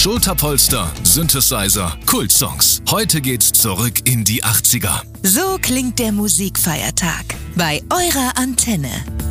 Schulterpolster, Synthesizer, Kultsongs. Heute geht's zurück in die 80er. So klingt der Musikfeiertag bei eurer Antenne.